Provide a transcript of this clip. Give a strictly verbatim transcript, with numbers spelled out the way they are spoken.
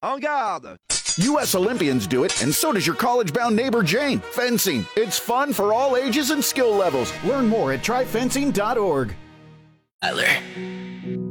En garde! U S Olympians do it, and so does your college-bound neighbor Jane. Fencing. It's fun for all ages and skill levels. Learn more at try fencing dot org. Tyler.